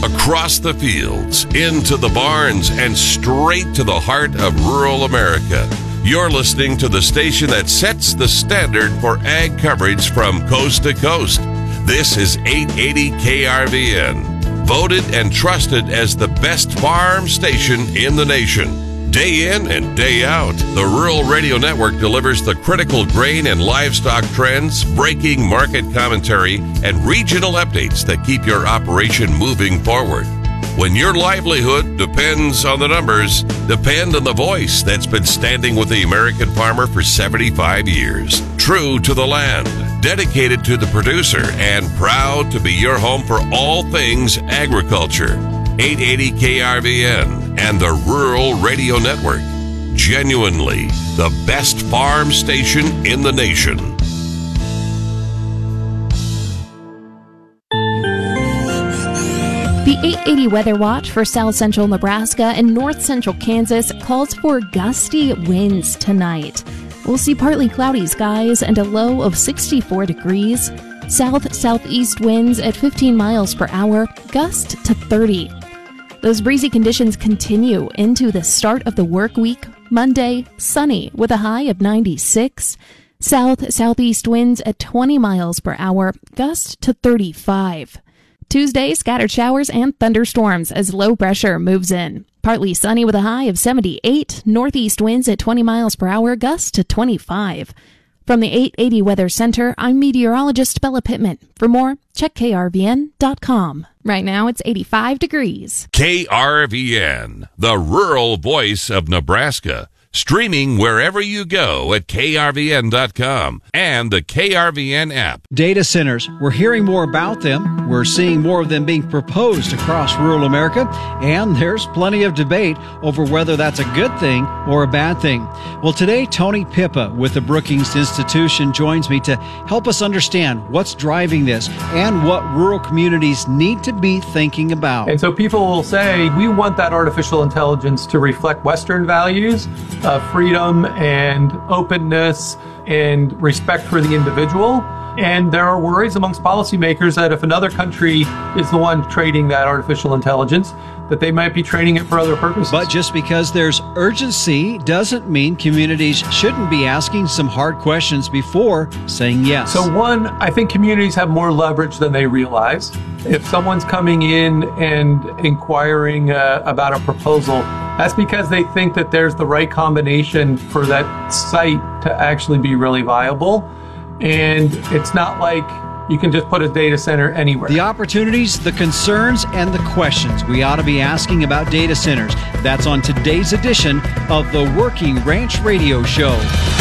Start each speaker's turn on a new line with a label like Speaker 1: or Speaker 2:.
Speaker 1: Across the fields, into the barns, and straight to the heart of rural America. You're listening to the station that sets the standard for ag coverage from coast to coast. This is 880 KRVN, voted and trusted as the best farm station in the nation. Day in and day out, the Rural Radio Network delivers the critical grain and livestock trends, breaking market commentary, and regional updates that keep your operation moving forward. When your livelihood depends on the numbers, depend on the voice that's been standing with the American farmer for 75 years. True to the land, dedicated to the producer, and proud to be your home for all things agriculture. 880 KRVN and the Rural Radio Network. Genuinely the best farm station in the nation.
Speaker 2: The 880 Weather Watch for South Central Nebraska and North Central Kansas calls for gusty winds tonight. We'll see partly cloudy skies and a low of 64 degrees. South-southeast winds at 15 miles per hour, gust to 30. Those breezy conditions continue into the start of the work week. Monday, sunny with a high of 96. South-southeast winds at 20 miles per hour, gust to 35. Tuesday, scattered showers and thunderstorms as low pressure moves in. Partly sunny with a high of 78. Northeast winds at 20 miles per hour, gust to 25. From the 880 Weather Center, I'm meteorologist Bella Pittman. For more, check krvn.com. Right now, it's 85 degrees.
Speaker 1: KRVN, the rural voice of Nebraska. Streaming wherever you go at krvn.com and the KRVN app.
Speaker 3: Data centers, we're hearing more about them. We're seeing more of them being proposed across rural America, and there's plenty of debate over whether that's a good thing or a bad thing. Well, today, Tony Pippa with the Brookings Institution joins me to help us understand what's driving this and what rural communities need to be thinking about.
Speaker 4: And so people will say, we want that artificial intelligence to reflect Western values, freedom and openness and respect for the individual. And there are worries amongst policymakers that if another country is the one trading that artificial intelligence, that they might be trading it for other purposes.
Speaker 3: But just because there's urgency doesn't mean communities shouldn't be asking some hard questions before saying yes.
Speaker 4: So one, I think communities have more leverage than they realize. If someone's coming in and inquiring about a proposal, that's because they think that there's the right combination for that site to actually be really viable. And it's not like you can just put a data center anywhere.
Speaker 3: The opportunities, the concerns, and the questions we ought to be asking about data centers. That's on today's edition of the Working Ranch Radio Show.